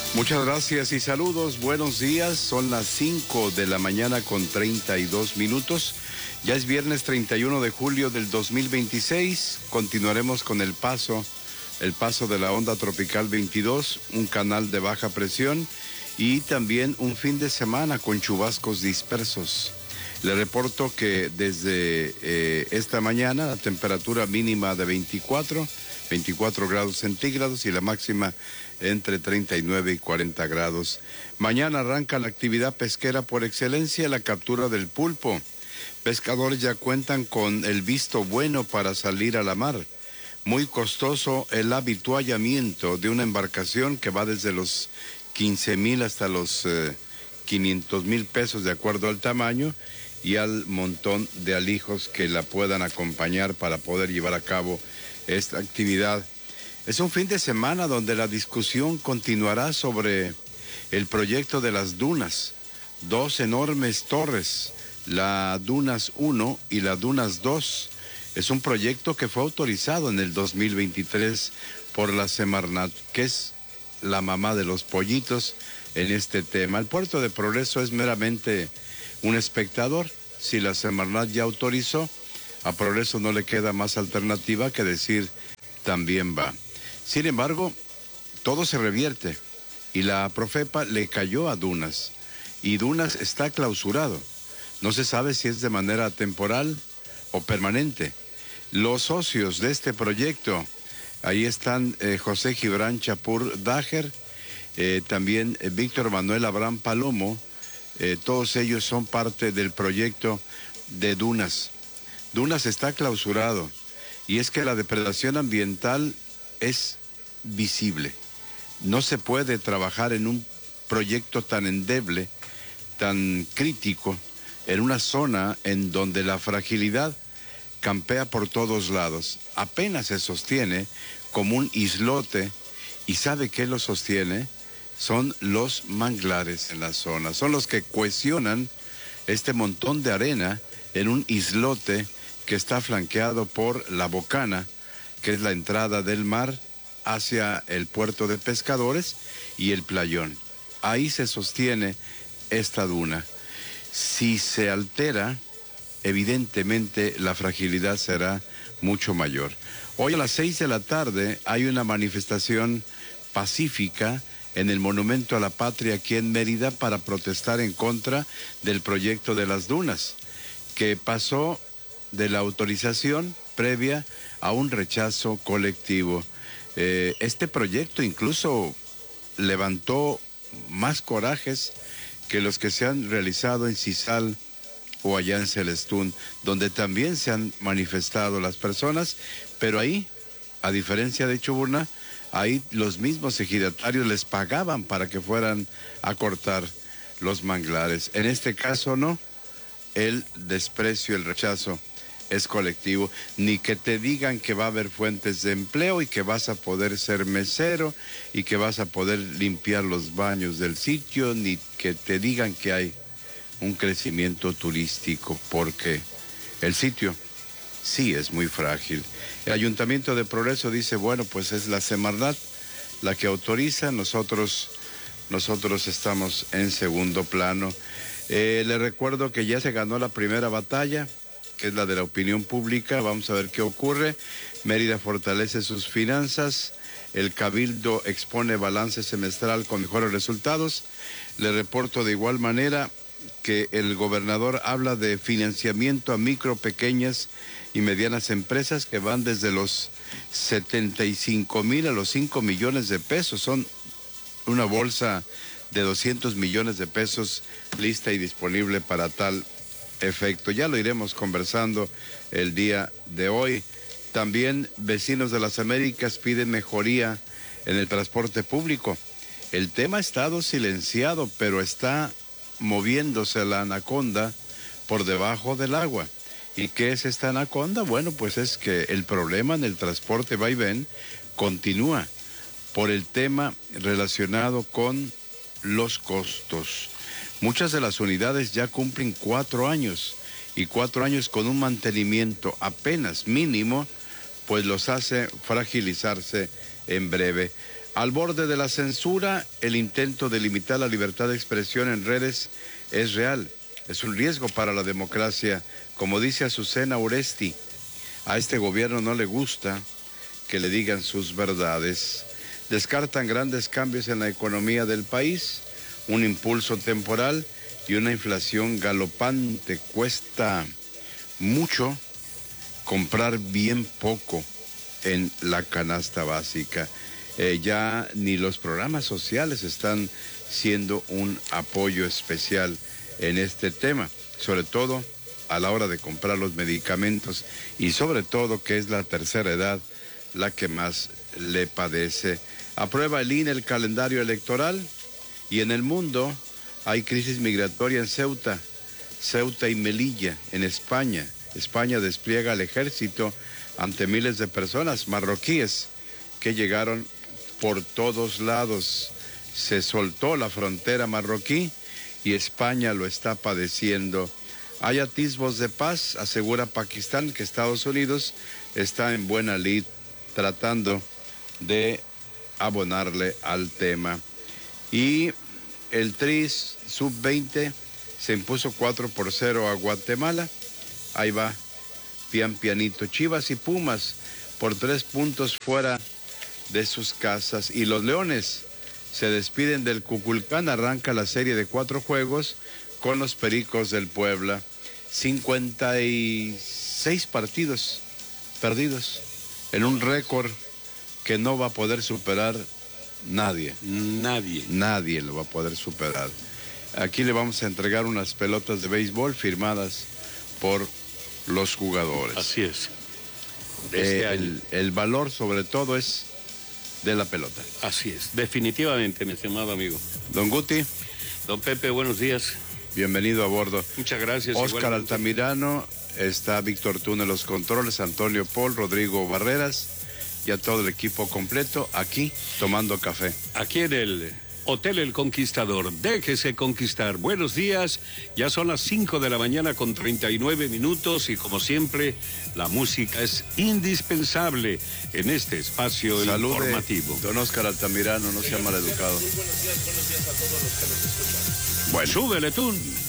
Muchas gracias y saludos, buenos días, son las 5 de la mañana con 32 minutos, ya es viernes 31 de julio del 2026, continuaremos con el paso de la onda tropical 22, un canal de baja presión y también un fin de semana con chubascos dispersos. Le reporto que desde esta mañana la temperatura mínima de 24 grados centígrados y la máxima entre 39 y 40 grados. Mañana arranca la actividad pesquera por excelencia, la captura del pulpo. Pescadores ya cuentan con el visto bueno para salir a la mar. Muy costoso el habituallamiento de una embarcación que va desde los 15,000 hasta los 500,000 pesos de acuerdo al tamaño y al montón de alijos que la puedan acompañar para poder llevar a cabo esta actividad. Es un fin de semana donde la discusión continuará sobre el proyecto de las dunas, dos enormes torres, la Dunas 1 y la Dunas 2. Es un proyecto que fue autorizado en el 2023 por la Semarnat, que es la mamá de los pollitos en este tema. El puerto de Progreso es meramente un espectador. Si la Semarnat ya autorizó, a Progreso no le queda más alternativa que decir también va. Sin embargo, todo se revierte y la Profepa le cayó a Dunas y Dunas está clausurado. No se sabe si es de manera temporal o permanente. Los socios de este proyecto, ahí están José Gibran Chapur Dager, también Víctor Manuel Abraham Palomo, todos ellos son parte del proyecto de Dunas. Dunas está clausurado y es que la depredación ambiental es visible. No se puede trabajar en un proyecto tan endeble, tan crítico, en una zona en donde la fragilidad campea por todos lados. Apenas se sostiene como un islote y ¿sabe qué lo sostiene? Son los manglares en la zona, son los que cohesionan este montón de arena en un islote que está flanqueado por la bocana, que es la entrada del mar hacia el puerto de pescadores y el playón. Ahí se sostiene esta duna. Si se altera, evidentemente la fragilidad será mucho mayor. Hoy a las 6 de la tarde hay una manifestación pacífica en el Monumento a la Patria aquí en Mérida para protestar en contra del proyecto de las dunas, que pasó de la autorización previa a un rechazo colectivo. Este proyecto incluso levantó más corajes que los que se han realizado en Cizal o allá en Celestún, donde también se han manifestado las personas, pero ahí, a diferencia de Chuburná, ahí los mismos ejidatarios les pagaban para que fueran a cortar los manglares. En este caso no, el desprecio, el rechazo es colectivo. Ni que te digan que va a haber fuentes de empleo y que vas a poder ser mesero y que vas a poder limpiar los baños del sitio, ni que te digan que hay un crecimiento turístico, porque el sitio sí es muy frágil. El Ayuntamiento de Progreso dice, bueno, pues es la Semarnat la que autoriza, nosotros estamos en segundo plano. Le recuerdo que ya se ganó la primera batalla, que es la de la opinión pública. Vamos a ver qué ocurre. Mérida fortalece sus finanzas. El Cabildo expone balance semestral con mejores resultados. Le reporto de igual manera que el gobernador habla de financiamiento a micro, pequeñas y medianas empresas que van desde los 75,000 a los 5 millones de pesos. Son una bolsa de 200 millones de pesos lista y disponible para tal efecto. Ya lo iremos conversando el día de hoy. También vecinos de las Américas piden mejoría en el transporte público. El tema ha estado silenciado, pero está moviéndose la anaconda por debajo del agua. ¿Y qué es esta anaconda? Bueno, pues es que el problema en el transporte vaivén continúa por el tema relacionado con los costos. Muchas de las unidades ya cumplen 4 años y 4 años con un mantenimiento apenas mínimo, pues los hace fragilizarse en breve. Al borde de la censura, el intento de limitar la libertad de expresión en redes es real. Es un riesgo para la democracia, como dice Azucena Oresti. A este gobierno no le gusta que le digan sus verdades. Descartan grandes cambios en la economía del país, un impulso temporal y una inflación galopante. Cuesta mucho comprar bien poco en la canasta básica. Ya ni los programas sociales están siendo un apoyo especial en este tema, sobre todo a la hora de comprar los medicamentos y sobre todo que es la tercera edad la que más le padece. Aprueba el INE el calendario electoral y en el mundo hay crisis migratoria en Ceuta y Melilla, en España. España despliega al ejército ante miles de personas marroquíes que llegaron por todos lados. Se soltó la frontera marroquí y España lo está padeciendo. Hay atisbos de paz, asegura Pakistán que Estados Unidos está en buena lid tratando de abonarle al tema. Y el Tri Sub-20 se impuso 4-0 a Guatemala. Ahí va, pianito. Chivas y Pumas por 3 puntos fuera de sus casas. Y los Leones se despiden del Cuculcán. Arranca la serie de 4 juegos con los Pericos del Puebla. 56 partidos perdidos en un récord que no va a poder superar nadie. Nadie lo va a poder superar. Aquí le vamos a entregar unas pelotas de béisbol firmadas por los jugadores. Así es. El valor sobre todo es de la pelota. Así es, definitivamente, mi estimado amigo. Don Guti. Don Pepe, buenos días. Bienvenido a bordo. Muchas gracias. Oscar Altamirano, está Víctor Tune en los controles, Antonio Paul, Rodrigo Barreras y a todo el equipo completo aquí tomando café. Aquí en el Hotel El Conquistador. Déjese conquistar. Buenos días. Ya son las 5 de la mañana con 39 minutos y como siempre, la música es indispensable en este espacio informativo. Don Oscar Altamirano, no sea maleducado. Muy buenos días a todos los que nos escuchan. Bueno. Súbele tú.